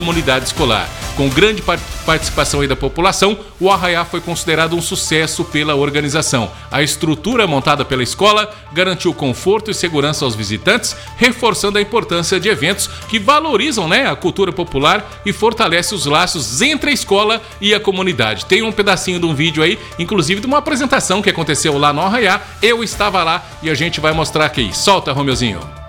comunidade escolar. Com grande participação aí da população, o Arraiá foi considerado um sucesso pela organização. A estrutura montada pela escola garantiu conforto e segurança aos visitantes, reforçando a importância de eventos que valorizam, a cultura popular e fortalecem os laços entre a escola e a comunidade. Tem um pedacinho de um vídeo aí, inclusive de uma apresentação que aconteceu lá no Arraiá. Eu estava lá e a gente vai mostrar aqui. Solta, Romeuzinho.